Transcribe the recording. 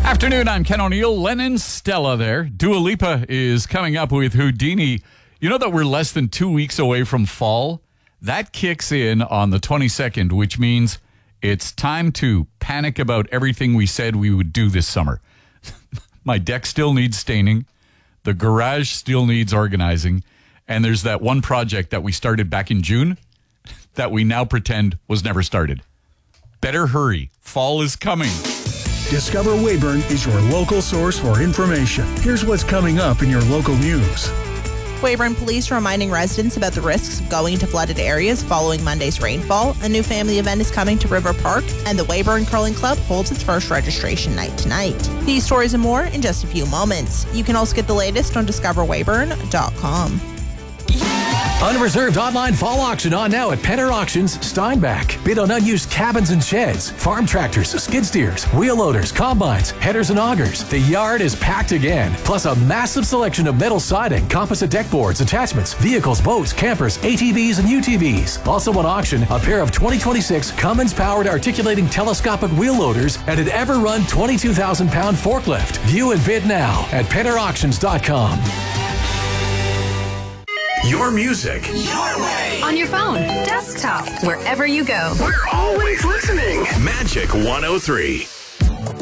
Afternoon, I'm Ken O'Neill. Lennon Stella there. Dua Lipa is coming up with Houdini. You know that we're less than 2 weeks away from fall? That kicks in on the 22nd, which means it's time to panic about everything we said we would do this summer. My deck still needs staining. The garage still needs organizing. And there's that one project that we started back in June that we now pretend was never started. Better hurry. Fall is coming. Discover Weyburn is your local source for information. Here's what's coming up in your local news. Weyburn Police reminding residents about the risks of going into flooded areas following Monday's rainfall. A new family event is coming to River Park, and the Weyburn Curling Club holds its first registration night tonight. These stories and more in just a few moments. You can also get the latest on discoverweyburn.com. Unreserved online fall auction on now at Penner Auctions, Steinbach. Bid on unused cabins and sheds, farm tractors, skid steers, wheel loaders, combines, headers and augers. The yard is packed again, plus a massive selection of metal siding, composite deck boards, attachments, vehicles, boats, campers, ATVs and UTVs. Also on auction, a pair of 2026 Cummins-powered articulating telescopic wheel loaders and an ever-run 22,000-pound forklift. View and bid now at PennerAuctions.com. Your music. Your way. On your phone, desktop, wherever you go. We're always listening. Magic 103.